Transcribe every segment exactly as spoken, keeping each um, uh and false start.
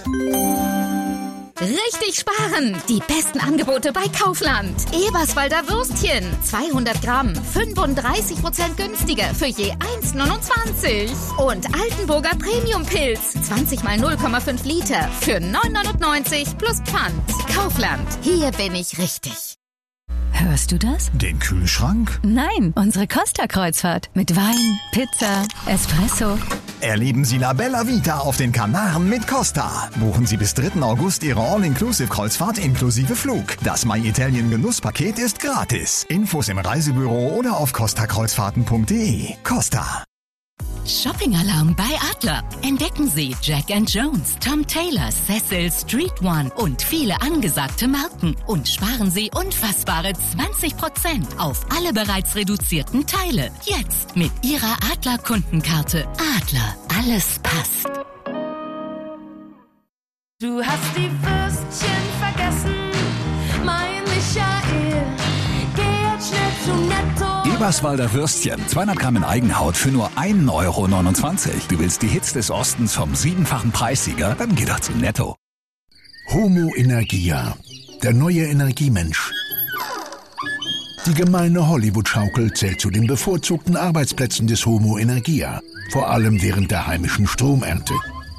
Richtig sparen! Die besten Angebote bei Kaufland. Eberswalder Würstchen. zweihundert Gramm. fünfunddreißig Prozent günstiger für je eins neunundzwanzig. Und Altenburger Premium Pilz. zwanzig mal null Komma fünf Liter für neun neunundneunzig plus Pfand. Kaufland. Hier bin ich richtig. Hörst du das? Den Kühlschrank? Nein, unsere Costa-Kreuzfahrt. Mit Wein, Pizza, Espresso. Erleben Sie La Bella Vita auf den Kanaren mit Costa. Buchen Sie bis dritten August Ihre All-Inclusive-Kreuzfahrt inklusive Flug. Das My Italien Genusspaket ist gratis. Infos im Reisebüro oder auf costa kreuzfahrten punkt de. Costa. Shopping-Alarm bei Adler. Entdecken Sie Jack and Jones, Tom Taylor, Cecil, Street One und viele angesagte Marken. Und sparen Sie unfassbare zwanzig Prozent auf alle bereits reduzierten Teile. Jetzt mit Ihrer Adler-Kundenkarte. Adler, alles passt. Du hast die Würstchen vergessen, mein Michael. Geh jetzt schnell zu Netto. Eberswalder Würstchen, zweihundert Gramm in Eigenhaut für nur ein Euro neunundzwanzig. Du willst die Hits des Ostens vom siebenfachen Preissieger? Dann geh doch zu Netto. Homo Energia, der neue Energiemensch. Die gemeine Hollywood-Schaukel zählt zu den bevorzugten Arbeitsplätzen des Homo Energia, vor allem während der heimischen Stromernte.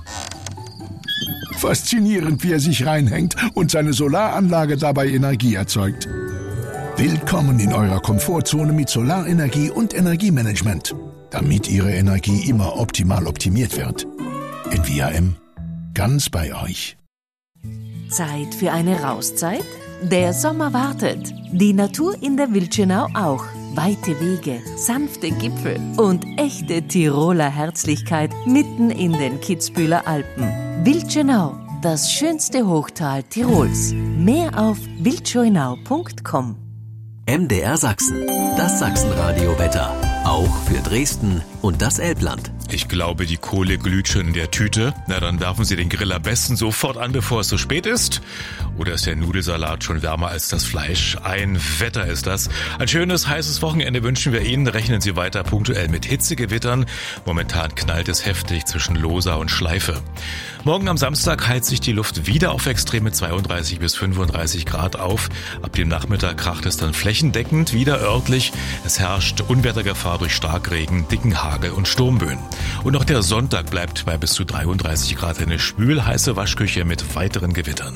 Faszinierend, wie er sich reinhängt und seine Solaranlage dabei Energie erzeugt. Willkommen in eurer Komfortzone mit Solarenergie und Energiemanagement, damit Ihre Energie immer optimal optimiert wird. In V R M, ganz bei euch. Zeit für eine Rauszeit? Der Sommer wartet. Die Natur in der Wildschönau auch. Weite Wege, sanfte Gipfel und echte Tiroler Herzlichkeit mitten in den Kitzbüheler Alpen. Wildschönau, das schönste Hochtal Tirols. Mehr auf wildschönau punkt com. M D R Sachsen, das Sachsenradio-Wetter. Auch für Dresden und das Elbland. Ich glaube, die Kohle glüht schon in der Tüte. Na, dann werfen Sie den Grill am besten sofort an, bevor es so spät ist. Oder ist der Nudelsalat schon wärmer als das Fleisch? Ein Wetter ist das. Ein schönes, heißes Wochenende wünschen wir Ihnen. Rechnen Sie weiter punktuell mit Hitzegewittern. Momentan knallt es heftig zwischen Losa und Schleife. Morgen am Samstag heizt sich die Luft wieder auf extreme zweiunddreißig bis fünfunddreißig Grad auf. Ab dem Nachmittag kracht es dann flächendeckend, wieder örtlich. Es herrscht Unwettergefahr durch Starkregen, dicken Hagel und Sturmböen. Und auch der Sonntag bleibt bei bis zu dreiunddreißig Grad eine schwülheiße Waschküche mit weiteren Gewittern.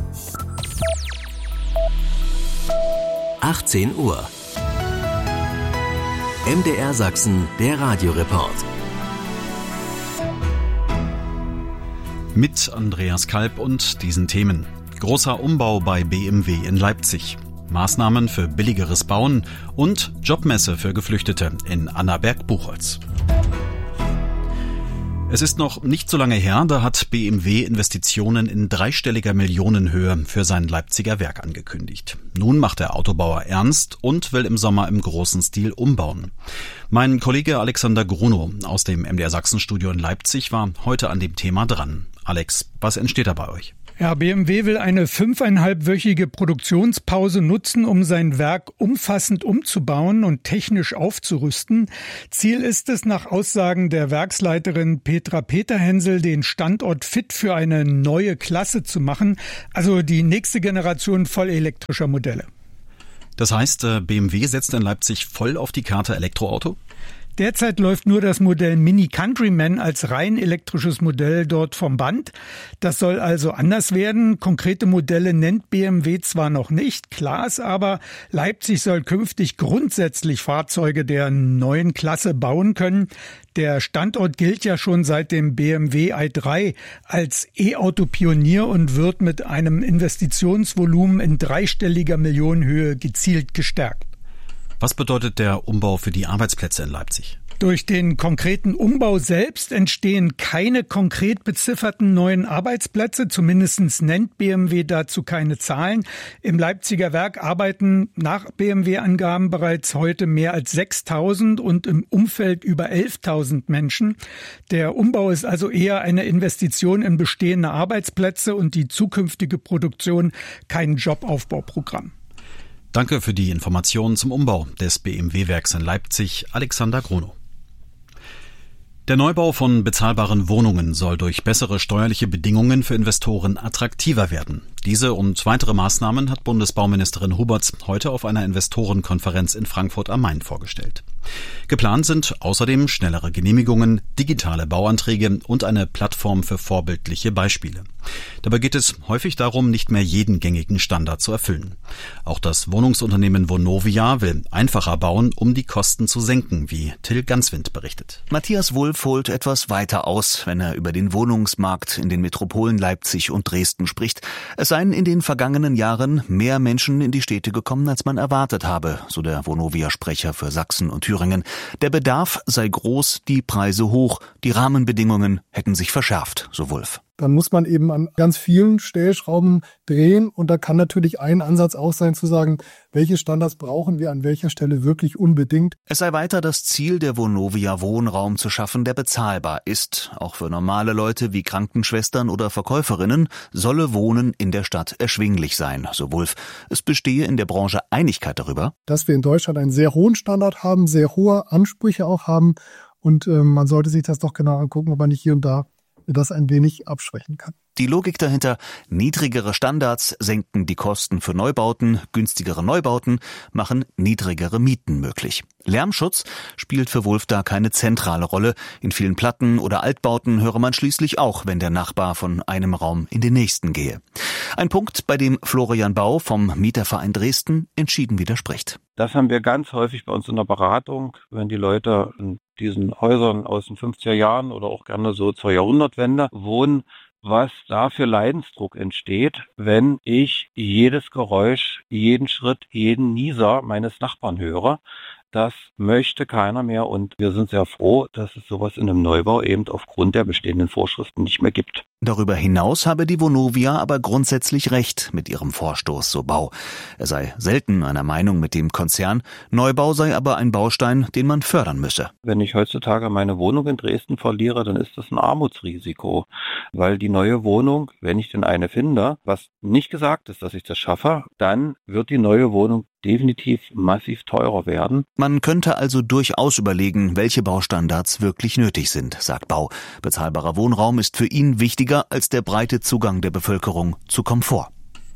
achtzehn Uhr. M D R Sachsen, der Radioreport. Mit Andreas Kalb und diesen Themen. Großer Umbau bei B M W in Leipzig. Maßnahmen für billigeres Bauen und Jobmesse für Geflüchtete in Annaberg-Buchholz. Es ist noch nicht so lange her, da hat B M W Investitionen in dreistelliger Millionenhöhe für sein Leipziger Werk angekündigt. Nun macht der Autobauer ernst und will im Sommer im großen Stil umbauen. Mein Kollege Alexander Grunow aus dem M D R Sachsen-Studio in Leipzig war heute an dem Thema dran. Alex, was entsteht da bei euch? Ja, B M W will eine fünfeinhalbwöchige Produktionspause nutzen, um sein Werk umfassend umzubauen und technisch aufzurüsten. Ziel ist es, nach Aussagen der Werksleiterin Petra Peterhensel, den Standort fit für eine neue Klasse zu machen, also die nächste Generation vollelektrischer Modelle. Das heißt, B M W setzt in Leipzig voll auf die Karte Elektroauto? Derzeit läuft nur das Modell Mini Countryman als rein elektrisches Modell dort vom Band. Das soll also anders werden. Konkrete Modelle nennt B M W zwar noch nicht, klar ist aber, Leipzig soll künftig grundsätzlich Fahrzeuge der neuen Klasse bauen können. Der Standort gilt ja schon seit dem B M W i drei als E-Auto-Pionier und wird mit einem Investitionsvolumen in dreistelliger Millionenhöhe gezielt gestärkt. Was bedeutet der Umbau für die Arbeitsplätze in Leipzig? Durch den konkreten Umbau selbst entstehen keine konkret bezifferten neuen Arbeitsplätze. Zumindest nennt B M W dazu keine Zahlen. Im Leipziger Werk arbeiten nach B M W-Angaben bereits heute mehr als sechstausend und im Umfeld über elftausend Menschen. Der Umbau ist also eher eine Investition in bestehende Arbeitsplätze und die zukünftige Produktion kein Jobaufbauprogramm. Danke für die Informationen zum Umbau des B M W-Werks in Leipzig, Alexander Grunow. Der Neubau von bezahlbaren Wohnungen soll durch bessere steuerliche Bedingungen für Investoren attraktiver werden. Diese und weitere Maßnahmen hat Bundesbauministerin Huberts heute auf einer Investorenkonferenz in Frankfurt am Main vorgestellt. Geplant sind außerdem schnellere Genehmigungen, digitale Bauanträge und eine Plattform für vorbildliche Beispiele. Dabei geht es häufig darum, nicht mehr jeden gängigen Standard zu erfüllen. Auch das Wohnungsunternehmen Vonovia will einfacher bauen, um die Kosten zu senken, wie Till Ganswind berichtet. Matthias Wulff holt etwas weiter aus, wenn er über den Wohnungsmarkt in den Metropolen Leipzig und Dresden spricht. Es seien in den vergangenen Jahren mehr Menschen in die Städte gekommen, als man erwartet habe, so der Vonovia-Sprecher für Sachsen und Thüringen. Der Bedarf sei groß, die Preise hoch, die Rahmenbedingungen hätten sich verschärft, so Wulff. Dann muss man eben an ganz vielen Stellschrauben drehen und da kann natürlich ein Ansatz auch sein zu sagen, welche Standards brauchen wir an welcher Stelle wirklich unbedingt. Es sei weiter das Ziel der Vonovia, Wohnraum zu schaffen, der bezahlbar ist. Auch für normale Leute wie Krankenschwestern oder Verkäuferinnen solle Wohnen in der Stadt erschwinglich sein, so Wulff. Es bestehe in der Branche Einigkeit darüber, dass wir in Deutschland einen sehr hohen Standard haben, sehr hohe Ansprüche auch haben und äh, man sollte sich das doch genau angucken, ob man nicht hier und da das ein wenig abschwächen kann. Die Logik dahinter: niedrigere Standards senken die Kosten für Neubauten, günstigere Neubauten machen niedrigere Mieten möglich. Lärmschutz spielt für Wulff da keine zentrale Rolle. In vielen Platten oder Altbauten höre man schließlich auch, wenn der Nachbar von einem Raum in den nächsten gehe. Ein Punkt, bei dem Florian Bau vom Mieterverein Dresden entschieden widerspricht. Das haben wir ganz häufig bei uns in der Beratung, wenn die Leute in diesen Häusern aus den fünfziger Jahren oder auch gerne so zur Jahrhundertwende wohnen, was da für Leidensdruck entsteht, wenn ich jedes Geräusch, jeden Schritt, jeden Nieser meines Nachbarn höre. Das möchte keiner mehr und wir sind sehr froh, dass es sowas in einem Neubau eben aufgrund der bestehenden Vorschriften nicht mehr gibt. Darüber hinaus habe die Vonovia aber grundsätzlich recht mit ihrem Vorstoß, so Bau. Er sei selten einer Meinung mit dem Konzern, Neubau sei aber ein Baustein, den man fördern müsse. Wenn ich heutzutage meine Wohnung in Dresden verliere, dann ist das ein Armutsrisiko, weil die neue Wohnung, wenn ich denn eine finde, was nicht gesagt ist, dass ich das schaffe, dann wird die neue Wohnung definitiv massiv teurer werden. Man könnte also durchaus überlegen, welche Baustandards wirklich nötig sind, sagt Bau. Bezahlbarer Wohnraum ist für ihn wichtiger als der breite Zugang der Bevölkerung zu Komfort.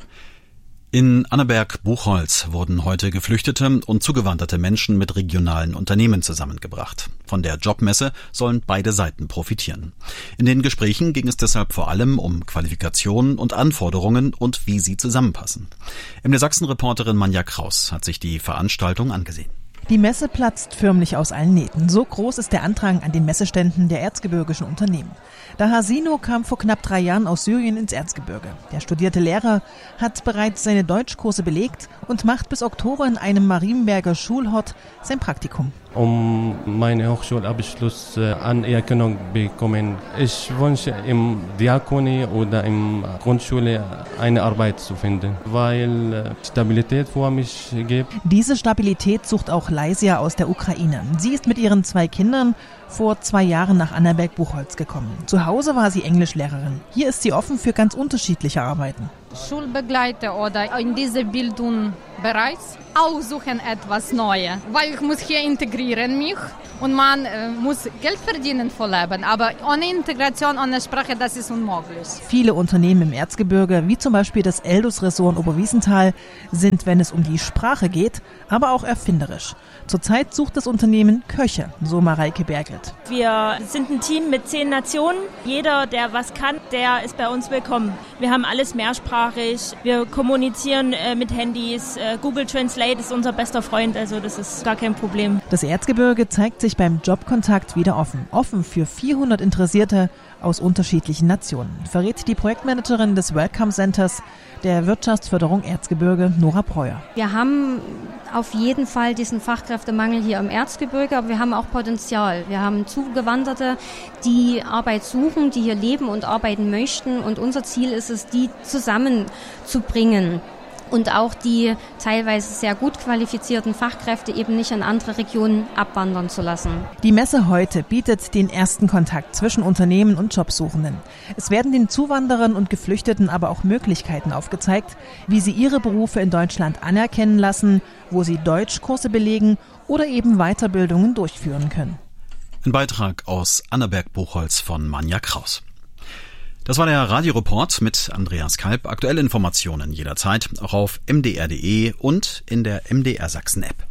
In Annaberg-Buchholz wurden heute geflüchtete und zugewanderte Menschen mit regionalen Unternehmen zusammengebracht. Von der Jobmesse sollen beide Seiten profitieren. In den Gesprächen ging es deshalb vor allem um Qualifikationen und Anforderungen und wie sie zusammenpassen. M D Sachsen-Reporterin Manja Kraus hat sich die Veranstaltung angesehen. Die Messe platzt förmlich aus allen Nähten. So groß ist der Andrang an den Messeständen der erzgebirgischen Unternehmen. Dahasino kam vor knapp drei Jahren aus Syrien ins Erzgebirge. Der studierte Lehrer hat bereits seine Deutschkurse belegt und macht bis Oktober in einem Marienberger Schulhort sein Praktikum. Um meinen Hochschulabschluss äh, Anerkennung bekommen. Ich wünsche im Diakonie oder im Grundschule eine Arbeit zu finden, weil äh, Stabilität vor mich gibt. Diese Stabilität sucht auch Leisia aus der Ukraine. Sie ist mit ihren zwei Kindern vor zwei Jahren nach Annaberg-Buchholz gekommen. Zu Hause war sie Englischlehrerin. Hier ist sie offen für ganz unterschiedliche Arbeiten. Schulbegleiter oder in dieser Bildung bereits aussuchen etwas Neues, weil ich muss hier integrieren mich und man äh, muss Geld verdienen für Leben, aber ohne Integration, ohne Sprache, das ist unmöglich. Viele Unternehmen im Erzgebirge, wie zum Beispiel das Eldus-Ressort in Oberwiesenthal, sind, wenn es um die Sprache geht, aber auch erfinderisch. Zurzeit sucht das Unternehmen Köche, so Mareike Bergelt. Wir sind ein Team mit zehn Nationen. Jeder, der was kann, der ist bei uns willkommen. Wir haben alles mehrsprachig. Wir kommunizieren äh, mit Handys. Äh, Google Translate ist unser bester Freund, also das ist gar kein Problem. Das Erzgebirge zeigt sich beim Jobkontakt wieder offen. Offen für vierhundert Interessierte aus unterschiedlichen Nationen, verrät die Projektmanagerin des Welcome Centers der Wirtschaftsförderung Erzgebirge, Nora Breuer. Wir haben auf jeden Fall diesen Fachkräftemangel hier im Erzgebirge, aber wir haben auch Potenzial. Wir haben Zugewanderte, die Arbeit suchen, die hier leben und arbeiten möchten und unser Ziel ist es, die zusammenzubringen. Und auch die teilweise sehr gut qualifizierten Fachkräfte eben nicht in andere Regionen abwandern zu lassen. Die Messe heute bietet den ersten Kontakt zwischen Unternehmen und Jobsuchenden. Es werden den Zuwanderern und Geflüchteten aber auch Möglichkeiten aufgezeigt, wie sie ihre Berufe in Deutschland anerkennen lassen, wo sie Deutschkurse belegen oder eben Weiterbildungen durchführen können. Ein Beitrag aus Annaberg-Buchholz von Manja Kraus. Das war der Radioreport mit Andreas Kalb. Aktuelle Informationen jederzeit auch auf m d r punkt d e und in der M D R Sachsen App.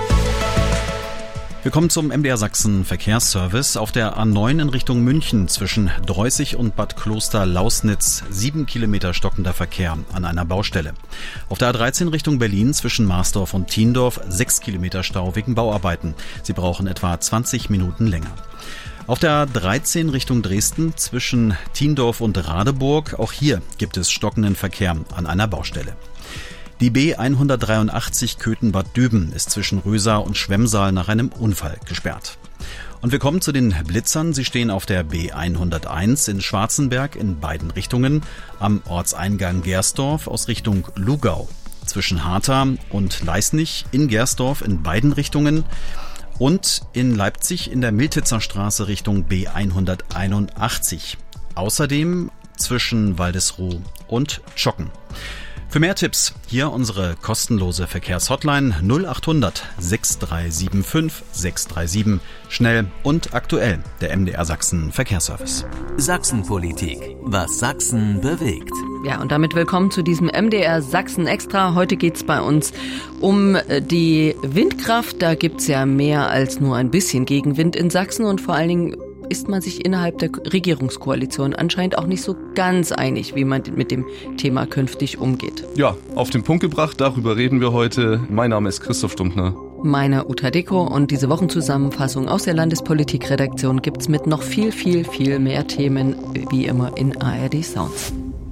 Wir kommen zum M D R Sachsen Verkehrsservice. Auf der A neun in Richtung München zwischen Dreußig und Bad Kloster-Lausnitz sieben Kilometer stockender Verkehr an einer Baustelle. Auf der A dreizehn Richtung Berlin zwischen Marsdorf und Thiendorf sechs Kilometer Stau wegen Bauarbeiten. Sie brauchen etwa zwanzig Minuten länger. Auf der A dreizehn Richtung Dresden zwischen Thiendorf und Radeburg, auch hier gibt es stockenden Verkehr an einer Baustelle. Die B hundertdreiundachtzig Köthen-Bad Düben ist zwischen Rösa und Schwemmsaal nach einem Unfall gesperrt. Und wir kommen zu den Blitzern. Sie stehen auf der B hunderteins in Schwarzenberg in beiden Richtungen, am Ortseingang Gersdorf aus Richtung Lugau, zwischen Hartha und Leisnig in Gersdorf in beiden Richtungen, und in Leipzig in der Miltitzer Straße Richtung B hunderteinundachtzig. Außerdem zwischen Waldesruh und Schocken. Für mehr Tipps hier unsere kostenlose Verkehrshotline null achthundert sechs drei sieben fünf sechs drei sieben. Schnell und aktuell, der M D R Sachsen Verkehrsservice. Sachsenpolitik. Was Sachsen bewegt. Ja, und damit willkommen zu diesem M D R Sachsen Extra. Heute geht's bei uns um die Windkraft. Da gibt's ja mehr als nur ein bisschen Gegenwind in Sachsen, und vor allen Dingen ist man sich innerhalb der Regierungskoalition anscheinend auch nicht so ganz einig, wie man mit dem Thema künftig umgeht. Ja, auf den Punkt gebracht, darüber reden wir heute. Mein Name ist Christoph Stumptner. Meine Uta Deko, und diese Wochenzusammenfassung aus der Landespolitikredaktion gibt's mit noch viel, viel, viel mehr Themen, wie immer in A R D Sounds.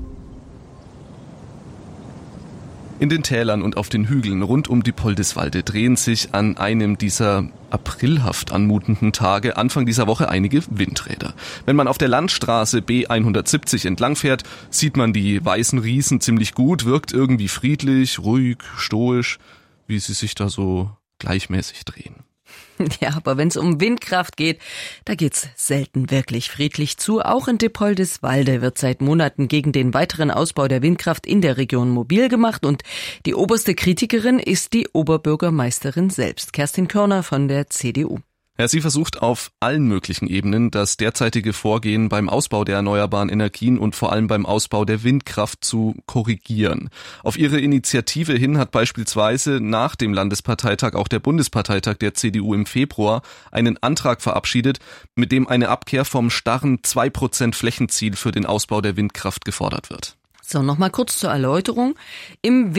In den Tälern und auf den Hügeln rund um die Poldiswalde drehen sich an einem dieser aprilhaft anmutenden Tage Anfang dieser Woche einige Windräder. Wenn man auf der Landstraße B hundertsiebzig entlangfährt, sieht man die weißen Riesen ziemlich gut, wirkt irgendwie friedlich, ruhig, stoisch, wie sie sich da so gleichmäßig drehen. Ja, aber wenn es um Windkraft geht, da geht's selten wirklich friedlich zu. Auch in Dippoldiswalde wird seit Monaten gegen den weiteren Ausbau der Windkraft in der Region mobil gemacht, und die oberste Kritikerin ist die Oberbürgermeisterin selbst, Kerstin Körner von der C D U. Ja, sie versucht auf allen möglichen Ebenen das derzeitige Vorgehen beim Ausbau der erneuerbaren Energien und vor allem beim Ausbau der Windkraft zu korrigieren. Auf ihre Initiative hin hat beispielsweise nach dem Landesparteitag auch der Bundesparteitag der C D U im Februar einen Antrag verabschiedet, mit dem eine Abkehr vom starren zwei Prozent Flächenziel für den Ausbau der Windkraft gefordert wird. So, nochmal kurz zur Erläuterung. Im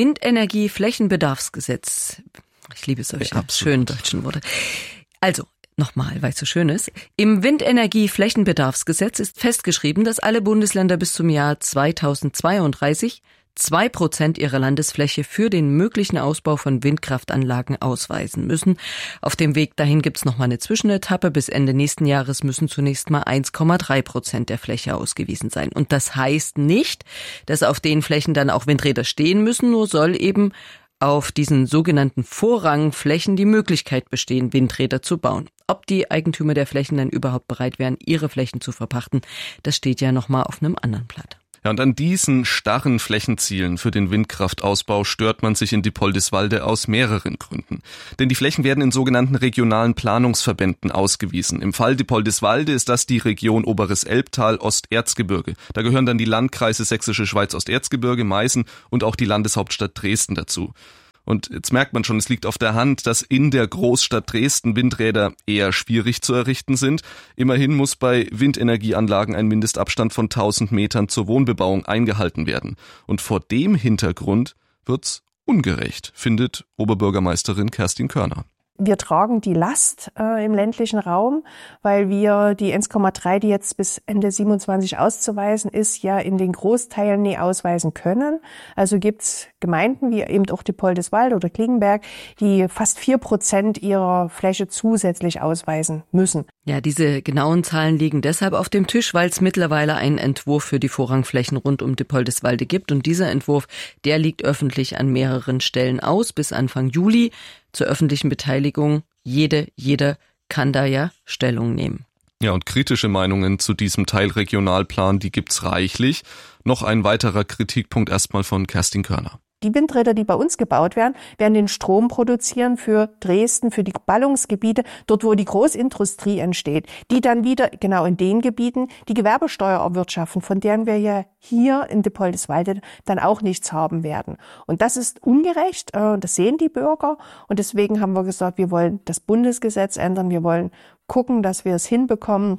Windenergieflächenbedarfsgesetz, ich liebe solche ja, schönen deutschen Worte, also nochmal, weil es so schön ist. Im Windenergieflächenbedarfsgesetz ist festgeschrieben, dass alle Bundesländer bis zum Jahr zweitausendzweiunddreißig zwei Prozent ihrer Landesfläche für den möglichen Ausbau von Windkraftanlagen ausweisen müssen. Auf dem Weg dahin gibt's nochmal eine Zwischenetappe. Bis Ende nächsten Jahres müssen zunächst mal eins Komma drei Prozent der Fläche ausgewiesen sein. Und das heißt nicht, dass auf den Flächen dann auch Windräder stehen müssen, nur soll eben auf diesen sogenannten Vorrangflächen die Möglichkeit bestehen, Windräder zu bauen. Ob die Eigentümer der Flächen dann überhaupt bereit wären, ihre Flächen zu verpachten, das steht ja nochmal auf einem anderen Blatt. Ja, und an diesen starren Flächenzielen für den Windkraftausbau stört man sich in Dippoldiswalde aus mehreren Gründen. Denn die Flächen werden in sogenannten regionalen Planungsverbänden ausgewiesen. Im Fall Dippoldiswalde ist das die Region Oberes Elbtal Osterzgebirge. Da gehören dann die Landkreise Sächsische Schweiz Osterzgebirge, Meißen und auch die Landeshauptstadt Dresden dazu. Und jetzt merkt man schon, es liegt auf der Hand, dass in der Großstadt Dresden Windräder eher schwierig zu errichten sind. Immerhin muss bei Windenergieanlagen ein Mindestabstand von tausend Metern zur Wohnbebauung eingehalten werden. Und vor dem Hintergrund wird's ungerecht, findet Oberbürgermeisterin Kerstin Körner. Wir tragen die Last äh, im ländlichen Raum, weil wir die eins Komma drei, die jetzt bis Ende siebenundzwanzig auszuweisen ist, ja in den Großteilen nie ausweisen können. Also gibt's Gemeinden wie eben auch Dippoldiswalde oder Klingenberg, die fast vier Prozent ihrer Fläche zusätzlich ausweisen müssen. Ja, diese genauen Zahlen liegen deshalb auf dem Tisch, weil es mittlerweile einen Entwurf für die Vorrangflächen rund um Dippoldiswalde gibt. Und dieser Entwurf, der liegt öffentlich an mehreren Stellen aus bis Anfang Juli. Zur öffentlichen Beteiligung. Jede, jeder kann da ja Stellung nehmen. Ja, und kritische Meinungen zu diesem Teilregionalplan, die gibt's reichlich. Noch ein weiterer Kritikpunkt erstmal von Kerstin Körner. die Windräder, die bei uns gebaut werden, werden den Strom produzieren für Dresden, für die Ballungsgebiete, dort wo die Großindustrie entsteht, die dann wieder genau in den Gebieten die Gewerbesteuer erwirtschaften, von deren wir ja hier in Dippoldiswalde dann auch nichts haben werden. Und das ist ungerecht, das sehen die Bürger und deswegen haben wir gesagt, wir wollen das Bundesgesetz ändern, wir wollen gucken, dass wir es hinbekommen,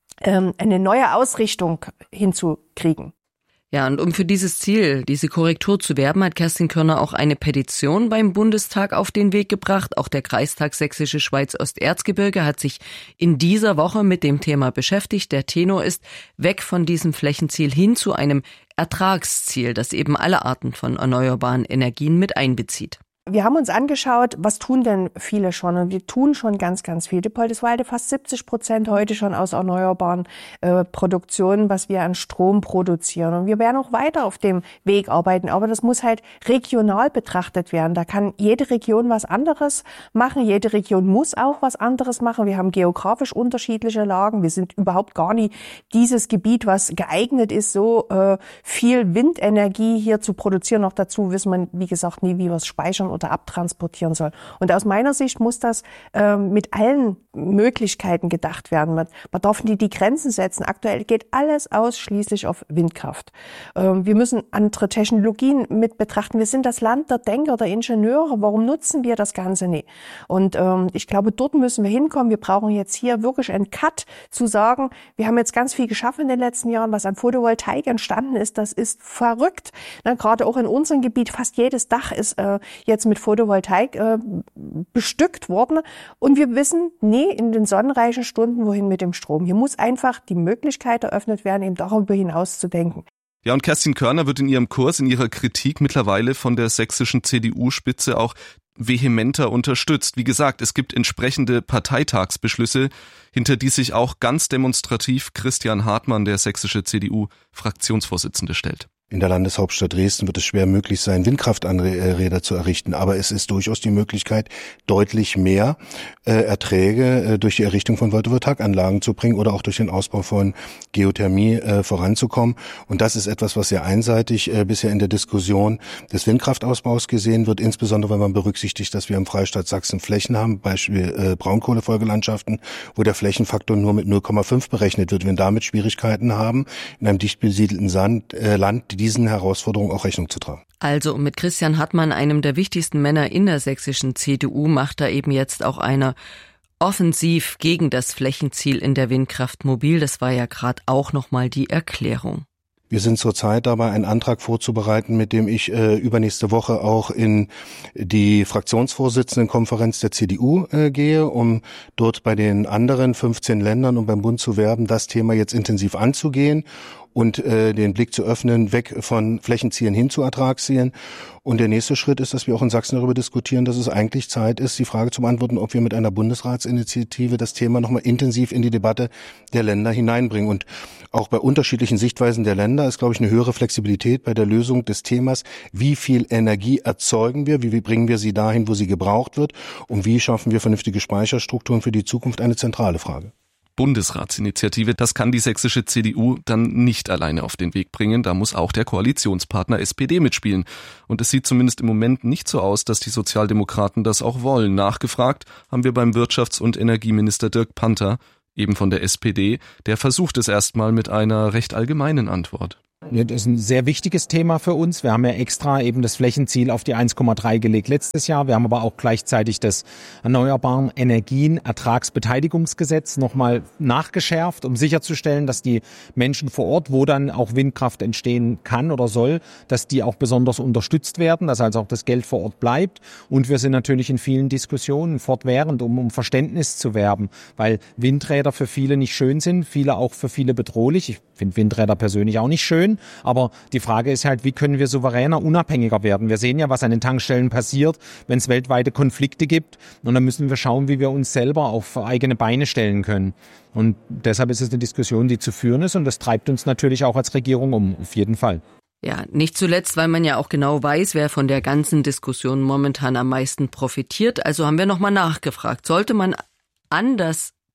eine neue Ausrichtung hinzukriegen. Ja, und um für dieses Ziel, diese Korrektur zu werben, hat Kerstin Körner auch eine Petition beim Bundestag auf den Weg gebracht. Auch der Kreistag Sächsische Schweiz-Osterzgebirge hat sich in dieser Woche mit dem Thema beschäftigt. Der Tenor ist weg von diesem Flächenziel hin zu einem Ertragsziel, das eben alle Arten von erneuerbaren Energien mit einbezieht. Wir haben uns angeschaut, was tun denn viele schon? Und wir tun schon ganz, ganz viel. Dippoldiswalde fast siebzig Prozent heute schon aus erneuerbaren äh, Produktionen, was wir an Strom produzieren. Und wir werden auch weiter auf dem Weg arbeiten. Aber das muss halt regional betrachtet werden. Da kann jede Region was anderes machen. Jede Region muss auch was anderes machen. Wir haben geografisch unterschiedliche Lagen. Wir sind überhaupt gar nicht dieses Gebiet, was geeignet ist, so äh, viel Windenergie hier zu produzieren. Noch dazu wissen wir, wie gesagt, nie, wie wir es speichern oder abtransportieren soll. Und aus meiner Sicht muss das äh, mit allen Möglichkeiten gedacht werden. Man, man darf nie die Grenzen setzen. Aktuell geht alles ausschließlich auf Windkraft. Ähm, wir müssen andere Technologien mit betrachten. Wir sind das Land der Denker, der Ingenieure. Warum nutzen wir das Ganze nicht? Und ähm, ich glaube, dort müssen wir hinkommen. Wir brauchen jetzt hier wirklich einen Cut, zu sagen, wir haben jetzt ganz viel geschaffen in den letzten Jahren, was an Photovoltaik entstanden ist. Das ist verrückt. Na, gerade auch in unserem Gebiet, fast jedes Dach ist äh, jetzt mit Photovoltaik äh, bestückt worden. Und wir wissen, nee, in den sonnenreichen Stunden, wohin mit dem Strom. Hier muss einfach die Möglichkeit eröffnet werden, eben darüber hinaus zu denken. Ja, und Kerstin Körner wird in ihrem Kurs, in ihrer Kritik mittlerweile von der sächsischen C D U-Spitze auch vehementer unterstützt. Wie gesagt, es gibt entsprechende Parteitagsbeschlüsse, hinter die sich auch ganz demonstrativ Christian Hartmann, der sächsische C D U-Fraktionsvorsitzende, stellt. In der Landeshauptstadt Dresden wird es schwer möglich sein, Windkraftanräder zu errichten. Aber es ist durchaus die Möglichkeit, deutlich mehr äh, Erträge äh, durch die Errichtung von Photovoltaikanlagen zu bringen oder auch durch den Ausbau von Geothermie äh, voranzukommen. Und das ist etwas, was sehr einseitig äh, bisher in der Diskussion des Windkraftausbaus gesehen wird, insbesondere wenn man berücksichtigt, dass wir im Freistaat Sachsen Flächen haben, Beispiel äh, Braunkohlefolgelandschaften, wo der Flächenfaktor nur mit null Komma fünf berechnet wird. Wir damit Schwierigkeiten haben, in einem dicht besiedelten Sand, äh, Land diesen Herausforderungen auch Rechnung zu tragen. Also mit Christian Hartmann, einem der wichtigsten Männer in der sächsischen C D U, macht er eben jetzt auch einer offensiv gegen das Flächenziel in der Windkraft mobil. Das war ja gerade auch nochmal die Erklärung. Wir sind zurzeit dabei, einen Antrag vorzubereiten, mit dem ich äh, übernächste Woche auch in die Fraktionsvorsitzendenkonferenz der C D U äh, gehe, um dort bei den anderen fünfzehn Ländern und beim Bund zu werben, das Thema jetzt intensiv anzugehen und äh, den Blick zu öffnen, weg von Flächenzielen hin zu Ertragszielen. Und der nächste Schritt ist, dass wir auch in Sachsen darüber diskutieren, dass es eigentlich Zeit ist, die Frage zu beantworten, ob wir mit einer Bundesratsinitiative das Thema nochmal intensiv in die Debatte der Länder hineinbringen. Und auch bei unterschiedlichen Sichtweisen der Länder ist, glaube ich, eine höhere Flexibilität bei der Lösung des Themas, wie viel Energie erzeugen wir, wie bringen wir sie dahin, wo sie gebraucht wird und wie schaffen wir vernünftige Speicherstrukturen für die Zukunft, eine zentrale Frage. Bundesratsinitiative, das kann die sächsische C D U dann nicht alleine auf den Weg bringen. Da muss auch der Koalitionspartner S P D mitspielen. Und es sieht zumindest im Moment nicht so aus, dass die Sozialdemokraten das auch wollen. Nachgefragt haben wir beim Wirtschafts- und Energieminister Dirk Panther, eben von der S P D, der versucht es erstmal mit einer recht allgemeinen Antwort. Das ist ein sehr wichtiges Thema für uns. Wir haben ja extra eben das Flächenziel auf die eins Komma drei gelegt letztes Jahr. Wir haben aber auch gleichzeitig das Erneuerbaren Energien Ertragsbeteiligungsgesetz nochmal nachgeschärft, um sicherzustellen, dass die Menschen vor Ort, wo dann auch Windkraft entstehen kann oder soll, dass die auch besonders unterstützt werden, dass also auch das Geld vor Ort bleibt. Und wir sind natürlich in vielen Diskussionen fortwährend, um, um Verständnis zu werben, weil Windräder für viele nicht schön sind, viele auch für viele bedrohlich. Ich finde Windräder persönlich auch nicht schön. Aber die Frage ist halt, wie können wir souveräner, unabhängiger werden? Wir sehen ja, was an den Tankstellen passiert, wenn es weltweite Konflikte gibt. Und dann müssen wir schauen, wie wir uns selber auf eigene Beine stellen können. Und deshalb ist es eine Diskussion, die zu führen ist. Und das treibt uns natürlich auch als Regierung um, auf jeden Fall. Ja, nicht zuletzt, weil man ja auch genau weiß, wer von der ganzen Diskussion momentan am meisten profitiert. Also haben wir nochmal nachgefragt. Sollte man an das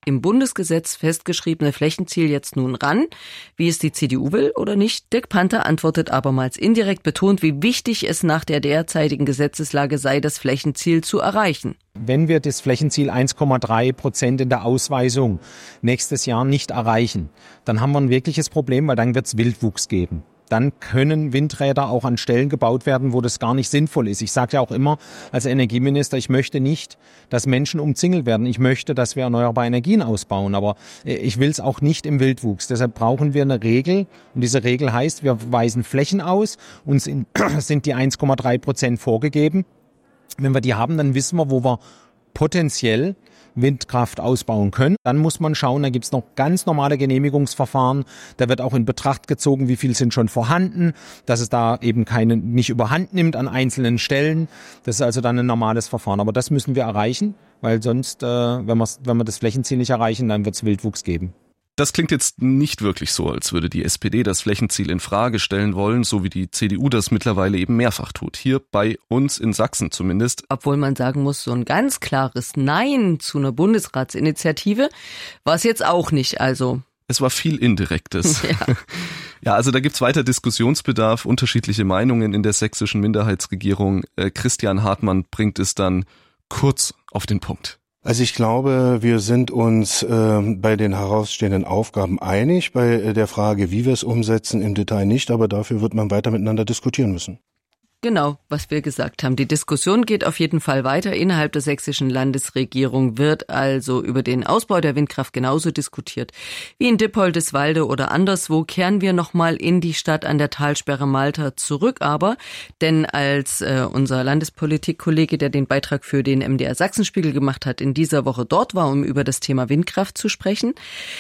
im Bundesgesetz festgeschriebene Flächenziel jetzt nun ran, wie es die C D U will oder nicht? Dirk Panther antwortet abermals indirekt, betont, wie wichtig es nach der derzeitigen Gesetzeslage sei, das Flächenziel zu erreichen. Wenn wir das Flächenziel eins Komma drei Prozent in der Ausweisung nächstes Jahr nicht erreichen, dann haben wir ein wirkliches Problem, weil dann wird es Wildwuchs geben. Dann können Windräder auch an Stellen gebaut werden, wo das gar nicht sinnvoll ist. Ich sage ja auch immer als Energieminister, ich möchte nicht, dass Menschen umzingelt werden. Ich möchte, dass wir erneuerbare Energien ausbauen, aber ich will es auch nicht im Wildwuchs. Deshalb brauchen wir eine Regel und diese Regel heißt, wir weisen Flächen aus, uns sind die eins Komma drei Prozent vorgegeben. Wenn wir die haben, dann wissen wir, wo wir potenziell Windkraft ausbauen können. Dann muss man schauen, da gibt es noch ganz normale Genehmigungsverfahren. Da wird auch in Betracht gezogen, wie viel sind schon vorhanden, dass es da eben keine nicht überhand nimmt an einzelnen Stellen. Das ist also dann ein normales Verfahren. Aber das müssen wir erreichen, weil sonst, äh, wenn, wenn wir das Flächenziel nicht erreichen, dann wird es Wildwuchs geben. Das klingt jetzt nicht wirklich so, als würde die S P D das Flächenziel in Frage stellen wollen, so wie die C D U das mittlerweile eben mehrfach tut. Hier bei uns in Sachsen zumindest. Obwohl man sagen muss, so ein ganz klares Nein zu einer Bundesratsinitiative war es jetzt auch nicht, also. Es war viel Indirektes. Ja. Ja, also da gibt's weiter Diskussionsbedarf, unterschiedliche Meinungen in der sächsischen Minderheitsregierung. Äh, Christian Hartmann bringt es dann kurz auf den Punkt. Also ich glaube, wir sind uns äh, bei den herausstehenden Aufgaben einig, bei der Frage, wie wir es umsetzen, im Detail nicht, aber dafür wird man weiter miteinander diskutieren müssen. Genau, was wir gesagt haben. Die Diskussion geht auf jeden Fall weiter. Innerhalb der sächsischen Landesregierung wird also über den Ausbau der Windkraft genauso diskutiert wie in Dippoldiswalde oder anderswo. Kehren wir nochmal in die Stadt an der Talsperre Malta zurück, aber denn als äh, unser Landespolitikkollege, der den Beitrag für den M D R Sachsenspiegel gemacht hat, in dieser Woche dort war, um über das Thema Windkraft zu sprechen,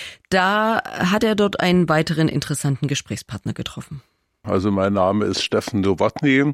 da hat er dort einen weiteren interessanten Gesprächspartner getroffen. Also mein Name ist Steffen Nowotny.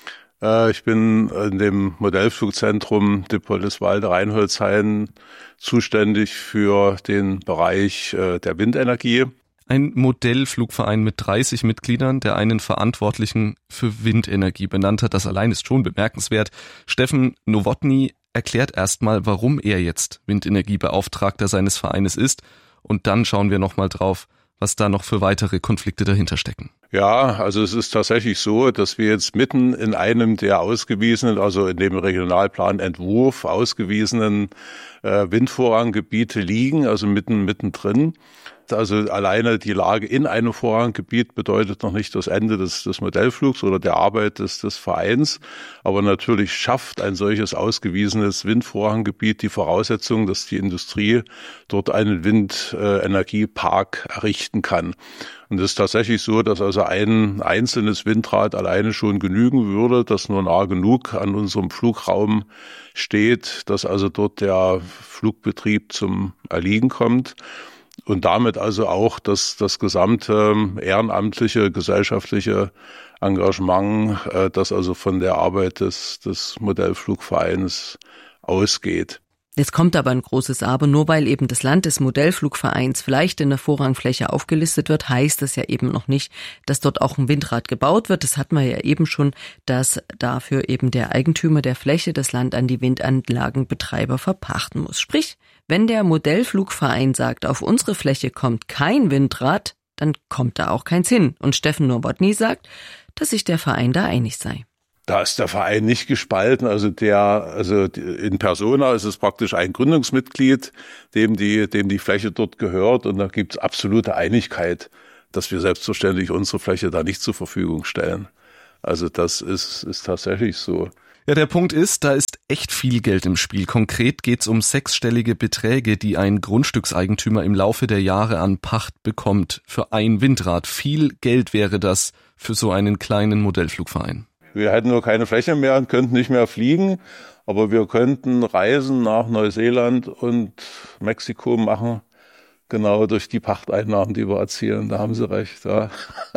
Ich bin in dem Modellflugzentrum Dippoldiswalde-Reinholzhain zuständig für den Bereich der Windenergie. Ein Modellflugverein mit dreißig Mitgliedern, der einen Verantwortlichen für Windenergie benannt hat. Das allein ist schon bemerkenswert. Steffen Nowotny erklärt erstmal, warum er jetzt Windenergiebeauftragter seines Vereines ist. Und dann schauen wir nochmal drauf, was da noch für weitere Konflikte dahinter stecken. Ja, also es ist tatsächlich so, dass wir jetzt mitten in einem der ausgewiesenen, also in dem Regionalplanentwurf ausgewiesenen äh, Windvorranggebiete liegen, also mitten mittendrin. Also alleine die Lage in einem Vorranggebiet bedeutet noch nicht das Ende des, des Modellflugs oder der Arbeit des, des Vereins. Aber natürlich schafft ein solches ausgewiesenes Windvorranggebiet die Voraussetzung, dass die Industrie dort einen Windenergiepark errichten kann. Und es ist tatsächlich so, dass also ein einzelnes Windrad alleine schon genügen würde, das nur nah genug an unserem Flugraum steht, dass also dort der Flugbetrieb zum Erliegen kommt. Und damit also auch das, das gesamte ehrenamtliche, gesellschaftliche Engagement, das also von der Arbeit des, des Modellflugvereins ausgeht. Jetzt kommt aber ein großes Aber, nur weil eben das Land des Modellflugvereins vielleicht in der Vorrangfläche aufgelistet wird, heißt das ja eben noch nicht, dass dort auch ein Windrad gebaut wird. Das hatten wir ja eben schon, dass dafür eben der Eigentümer der Fläche das Land an die Windanlagenbetreiber verpachten muss. Sprich, wenn der Modellflugverein sagt, auf unsere Fläche kommt kein Windrad, dann kommt da auch keins hin. Und Steffen Nowotny sagt, dass sich der Verein da einig sei. Da ist der Verein nicht gespalten, also der, also in persona ist es praktisch ein Gründungsmitglied, dem die, dem die Fläche dort gehört, und da gibt es absolute Einigkeit, dass wir selbstverständlich unsere Fläche da nicht zur Verfügung stellen. Also das ist, ist tatsächlich so. Ja, der Punkt ist, da ist echt viel Geld im Spiel. Konkret geht's um sechsstellige Beträge, die ein Grundstückseigentümer im Laufe der Jahre an Pacht bekommt für ein Windrad. Viel Geld wäre das für so einen kleinen Modellflugverein. Wir hätten nur keine Fläche mehr und könnten nicht mehr fliegen, aber wir könnten Reisen nach Neuseeland und Mexiko machen, genau durch die Pachteinnahmen, die wir erzielen. Da haben Sie recht. Ja.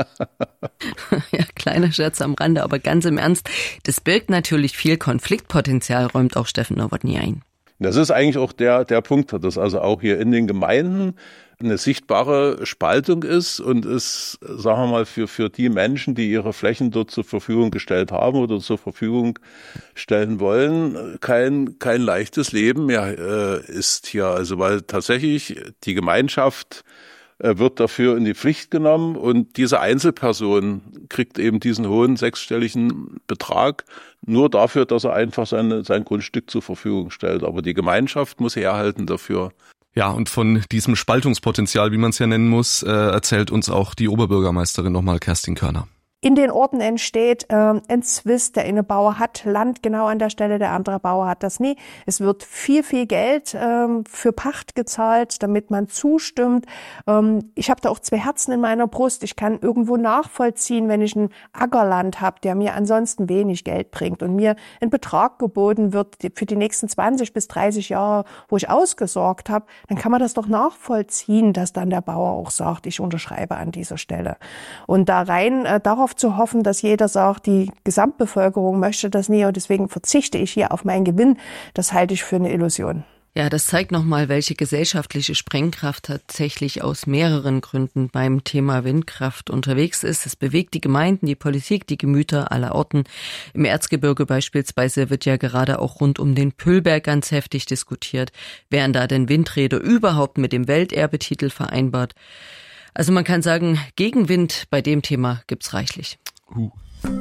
Ja, kleiner Scherz am Rande, aber ganz im Ernst, das birgt natürlich viel Konfliktpotenzial, räumt auch Steffen Nowotny ein. Das ist eigentlich auch der, der Punkt, dass also auch hier in den Gemeinden eine sichtbare Spaltung ist und es, sagen wir mal, für, für die Menschen, die ihre Flächen dort zur Verfügung gestellt haben oder zur Verfügung stellen wollen, kein, kein leichtes Leben mehr äh, ist hier. Also, weil tatsächlich die Gemeinschaft äh, wird dafür in die Pflicht genommen und diese Einzelperson kriegt eben diesen hohen sechsstelligen Betrag nur dafür, dass er einfach seine, sein Grundstück zur Verfügung stellt. Aber die Gemeinschaft muss herhalten dafür. Ja, und von diesem Spaltungspotenzial, wie man es ja nennen muss, äh, erzählt uns auch die Oberbürgermeisterin nochmal, Kerstin Körner. In den Orten entsteht ähm, ein Zwist, der eine Bauer hat Land genau an der Stelle, der andere Bauer hat das nie. Es wird viel, viel Geld ähm, für Pacht gezahlt, damit man zustimmt. Ähm, ich habe da auch zwei Herzen in meiner Brust. Ich kann irgendwo nachvollziehen, wenn ich ein Ackerland habe, der mir ansonsten wenig Geld bringt und mir ein Betrag geboten wird für die nächsten zwanzig bis dreißig Jahre, wo ich ausgesorgt habe, dann kann man das doch nachvollziehen, dass dann der Bauer auch sagt, ich unterschreibe an dieser Stelle. Und da rein äh, darauf zu hoffen, dass jeder sagt, die Gesamtbevölkerung möchte das nie und deswegen verzichte ich hier auf meinen Gewinn, das halte ich für eine Illusion. Ja, das zeigt nochmal, welche gesellschaftliche Sprengkraft tatsächlich aus mehreren Gründen beim Thema Windkraft unterwegs ist. Es bewegt die Gemeinden, die Politik, die Gemüter aller Orten. Im Erzgebirge beispielsweise wird ja gerade auch rund um den Püllberg ganz heftig diskutiert. Wären da denn Windräder überhaupt mit dem Welterbetitel vereinbart? Also man kann sagen, Gegenwind bei dem Thema gibt's reichlich. Uh.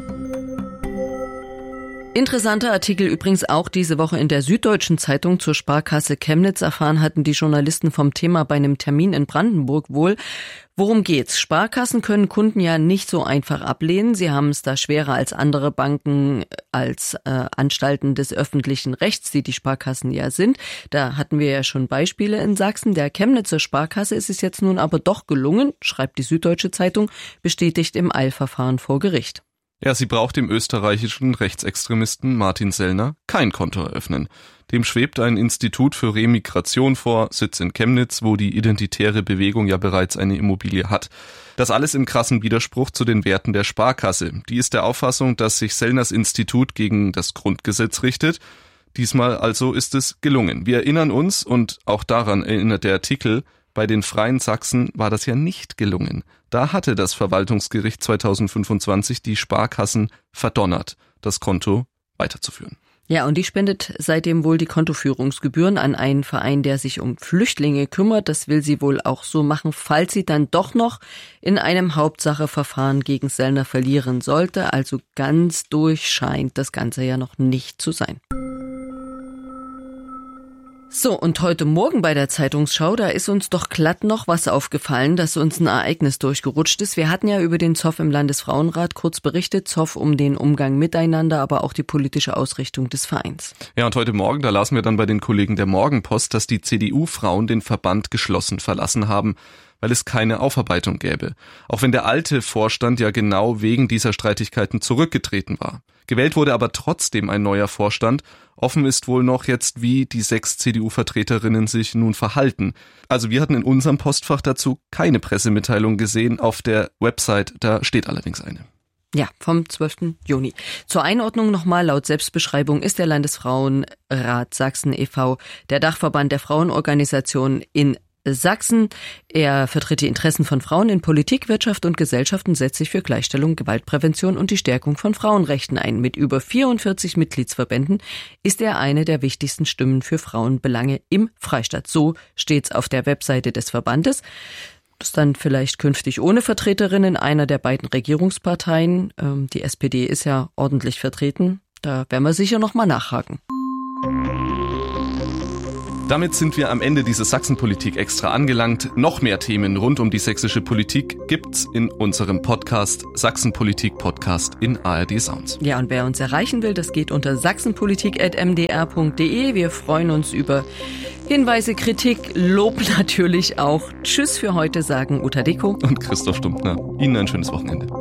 Interessanter Artikel übrigens auch diese Woche in der Süddeutschen Zeitung zur Sparkasse Chemnitz. Erfahren hatten die Journalisten vom Thema bei einem Termin in Brandenburg wohl. Worum geht's? Sparkassen können Kunden ja nicht so einfach ablehnen. Sie haben es da schwerer als andere Banken, als äh, Anstalten des öffentlichen Rechts, die die Sparkassen ja sind. Da hatten wir ja schon Beispiele in Sachsen. Der Chemnitzer Sparkasse ist es jetzt nun aber doch gelungen, schreibt die Süddeutsche Zeitung, bestätigt im Eilverfahren vor Gericht. Ja, sie braucht dem österreichischen Rechtsextremisten Martin Sellner kein Konto eröffnen. Dem schwebt ein Institut für Remigration vor, Sitz in Chemnitz, wo die identitäre Bewegung ja bereits eine Immobilie hat. Das alles im krassen Widerspruch zu den Werten der Sparkasse. Die ist der Auffassung, dass sich Sellners Institut gegen das Grundgesetz richtet. Diesmal also ist es gelungen. Wir erinnern uns, und auch daran erinnert der Artikel, bei den Freien Sachsen war das ja nicht gelungen. Da hatte das Verwaltungsgericht zweitausendfünfundzwanzig die Sparkassen verdonnert, das Konto weiterzuführen. Ja, und die spendet seitdem wohl die Kontoführungsgebühren an einen Verein, der sich um Flüchtlinge kümmert. Das will sie wohl auch so machen, falls sie dann doch noch in einem Hauptsacheverfahren gegen Sellner verlieren sollte. Also ganz durch scheint das Ganze ja noch nicht zu sein. So, und heute Morgen bei der Zeitungsschau, da ist uns doch glatt noch was aufgefallen, dass uns ein Ereignis durchgerutscht ist. Wir hatten ja über den Zoff im Landesfrauenrat kurz berichtet, Zoff um den Umgang miteinander, aber auch die politische Ausrichtung des Vereins. Ja, und heute Morgen, da lasen wir dann bei den Kollegen der Morgenpost, dass die C D U-Frauen den Verband geschlossen verlassen haben, weil es keine Aufarbeitung gäbe. Auch wenn der alte Vorstand ja genau wegen dieser Streitigkeiten zurückgetreten war. Gewählt wurde aber trotzdem ein neuer Vorstand. Offen ist wohl noch jetzt, wie die sechs C D U-Vertreterinnen sich nun verhalten. Also wir hatten in unserem Postfach dazu keine Pressemitteilung gesehen. Auf der Website, da steht allerdings eine. Ja, vom zwölften Juni. Zur Einordnung nochmal, laut Selbstbeschreibung ist der Landesfrauenrat Sachsen e V der Dachverband der Frauenorganisationen in Sachsen. Er vertritt die Interessen von Frauen in Politik, Wirtschaft und Gesellschaft und setzt sich für Gleichstellung, Gewaltprävention und die Stärkung von Frauenrechten ein. Mit über vierundvierzig Mitgliedsverbänden ist er eine der wichtigsten Stimmen für Frauenbelange im Freistaat. So steht's auf der Webseite des Verbandes. Das dann vielleicht künftig ohne Vertreterinnen einer der beiden Regierungsparteien. Die S P D ist ja ordentlich vertreten. Da werden wir sicher noch mal nachhaken. Damit sind wir am Ende dieses Sachsenpolitik extra angelangt. Noch mehr Themen rund um die sächsische Politik gibt's in unserem Podcast Sachsenpolitik Podcast in A R D Sounds. Ja, und wer uns erreichen will, das geht unter sachsenpolitik at m d r punkt d e. Wir freuen uns über Hinweise, Kritik, Lob natürlich auch. Tschüss für heute, sagen Uta Deko und Christoph Stumptner. Ihnen ein schönes Wochenende.